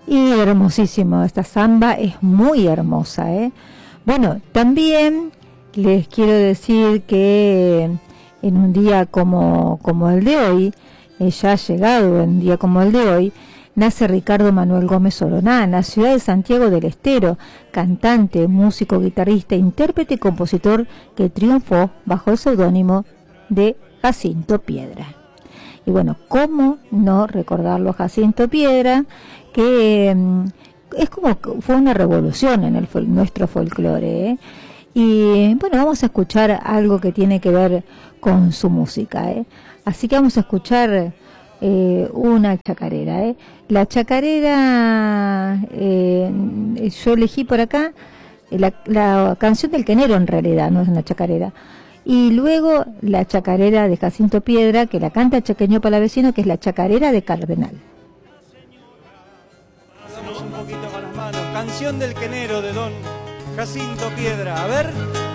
Y hermosísimo, esta samba es muy hermosa, ¿eh? Bueno, también les quiero decir que en un día como el de hoy, ya ha llegado un día como el de hoy, nace Ricardo Manuel Gómez Oroná, en la ciudad de Santiago del Estero, cantante, músico, guitarrista, intérprete y compositor que triunfó bajo el seudónimo de Jacinto Piedra. Y bueno, ¿cómo no recordarlo a Jacinto Piedra? Que es como que fue una revolución en nuestro folclore, ¿eh? Y bueno, vamos a escuchar algo que tiene que ver con su música, ¿eh? Así que vamos a escuchar una chacarera, ¿eh? La chacarera, yo elegí por acá la canción del quenero, en realidad, no es una chacarera. Y luego la chacarera de Jacinto Piedra, que la canta Chaqueño Palavecino, que es la chacarera de Cardenal. Hacemos un poquito con las manos. Canción del quenero de don Jacinto Piedra. A ver.